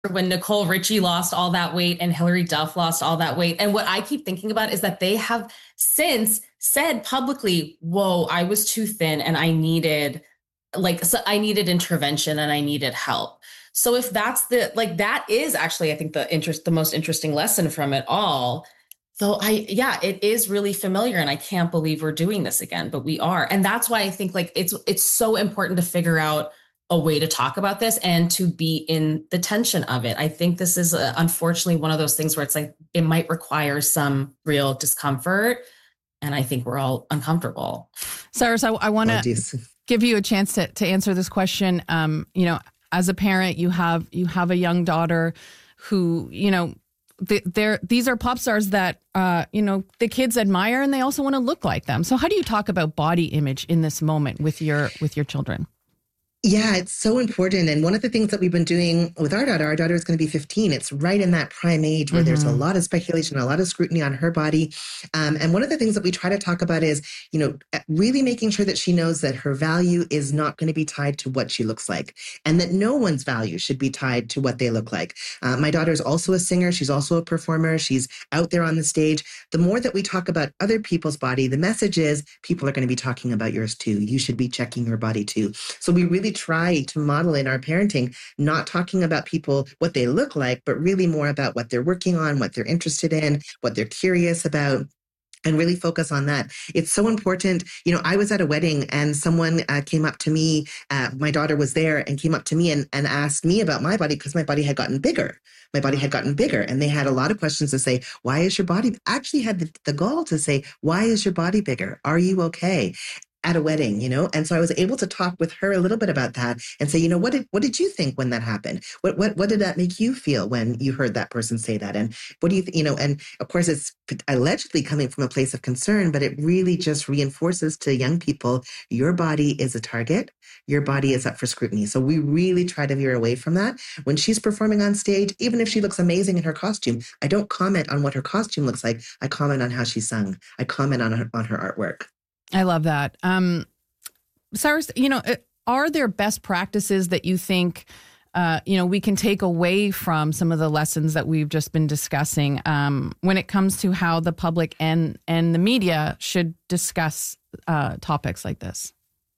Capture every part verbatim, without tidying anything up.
when Nicole Richie lost all that weight and Hilary Duff lost all that weight. And what I keep thinking about is that they have since said publicly, whoa, I was too thin and I needed like, so I needed intervention and I needed help. So if that's the, like, that is actually, I think the interest, the most interesting lesson from it all. So I, yeah, it is really familiar and I can't believe we're doing this again, but we are. And that's why I think like it's, it's so important to figure out a way to talk about this and to be in the tension of it. I think this is uh, unfortunately one of those things where it's like, it might require some real discomfort. And I think we're all uncomfortable. Cyrus, I, I want to oh, give you a chance to, to answer this question. Um, you know, as a parent, you have, you have a young daughter who, you know, they're, these are pop stars that, uh, you know, the kids admire and they also want to look like them. So how do you talk about body image in this moment with your, with your children? Yeah, it's so important. And one of the things that we've been doing with our daughter, our daughter is going to be fifteen. It's right in that prime age where mm-hmm. there's a lot of speculation, a lot of scrutiny on her body. Um, and one of the things that we try to talk about is, you know, really making sure that she knows that her value is not going to be tied to what she looks like and that no one's value should be tied to what they look like. Uh, my daughter is also a singer. She's also a performer. She's out there on the stage. The more that we talk about other people's body, the message is people are going to be talking about yours too. You should be checking your body too. So we really try to model in our parenting, not talking about people, what they look like, but really more about what they're working on, what they're interested in, what they're curious about, and really focus on that. It's so important. You know, I was at a wedding and someone uh, came up to me, uh, my daughter was there and came up to me and, and asked me about my body because my body had gotten bigger. My body had gotten bigger and they had a lot of questions to say, why is your body, actually had the, the gall to say, why is your body bigger? Are you okay? At a wedding, you know? And so I was able to talk with her a little bit about that and say, you know, what did what did you think when that happened? What what what did that make you feel when you heard that person say that? And what do you, th- you know, and of course it's allegedly coming from a place of concern, but it really just reinforces to young people, your body is a target. Your body is up for scrutiny. So we really try to veer away from that. When she's performing on stage, even if she looks amazing in her costume, I don't comment on what her costume looks like. I comment on how she sung. I comment on her, on her artwork. I love that. Um, Cyrus, you know, are there best practices that you think, uh, you know, we can take away from some of the lessons that we've just been discussing um, when it comes to how the public and, and the media should discuss uh, topics like this?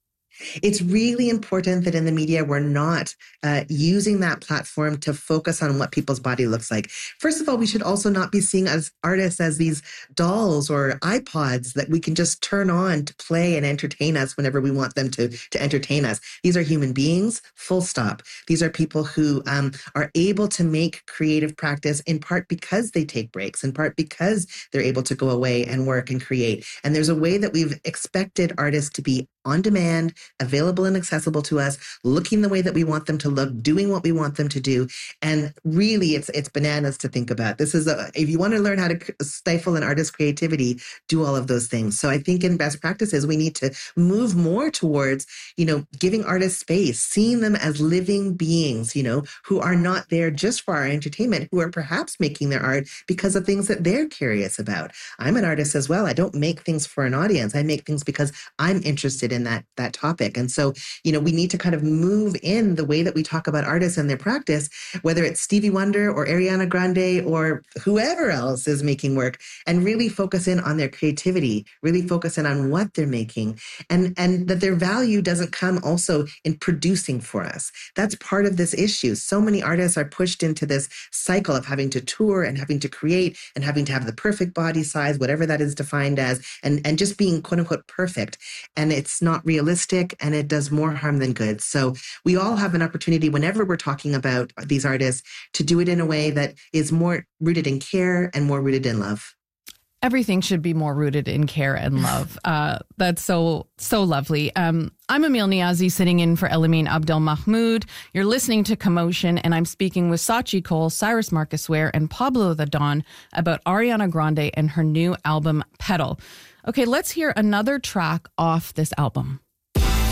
It's really important that in the media, we're not uh, using that platform to focus on what people's body looks like. First of all, we should also not be seeing as artists as these dolls or iPods that we can just turn on to play and entertain us whenever we want them to, to entertain us. These are human beings, full stop. These are people who um, are able to make creative practice in part because they take breaks, in part because they're able to go away and work and create. And there's a way that we've expected artists to be on demand, available and accessible to us, looking the way that we want them to look, doing what we want them to do. And really, it's it's bananas to think about. This is, a, if you want to learn how to stifle an artist's creativity, do all of those things. So I think in best practices, we need to move more towards, you know, giving artists space, seeing them as living beings, you know, who are not there just for our entertainment, who are perhaps making their art because of things that they're curious about. I'm an artist as well. I don't make things for an audience. I make things because I'm interested in that that topic. And so, you know, we need to kind of move in the way that we talk about artists and their practice, whether it's Stevie Wonder or Ariana Grande or whoever else is making work, and really focus in on their creativity, really focus in on what they're making, and, and that their value doesn't come also in producing for us. That's part of this issue. So many artists are pushed into this cycle of having to tour and having to create and having to have the perfect body size, whatever that is defined as, and, and just being quote unquote perfect. And it's not realistic and it does more harm than good. So we all have an opportunity whenever we're talking about these artists to do it in a way that is more rooted in care and more rooted in love. Everything should be more rooted in care and love. Uh, that's so, so lovely. Um, I'm Emil Niazi, sitting in for Elamine Abdel Mahmoud. You're listening to Commotion, and I'm speaking with Sachi Cole, Cyrus Marcus Ware, and Pablo the Don about Ariana Grande and her new album, Petal. Okay, let's hear another track off this album.